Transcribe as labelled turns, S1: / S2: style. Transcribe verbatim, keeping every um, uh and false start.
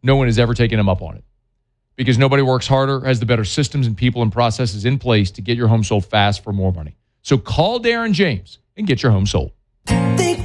S1: no one has ever taken him up on it. Because nobody works harder, has the better systems and people and processes in place to get your home sold fast for more money. So call Darren James and get your home sold.